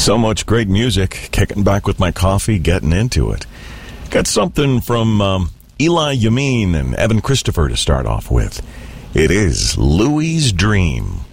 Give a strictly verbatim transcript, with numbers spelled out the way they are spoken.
So much great music. Kicking back with my coffee, getting into it. Got something from um, Eli Yamin and Evan Christopher to start off with. It is Louie's Dream.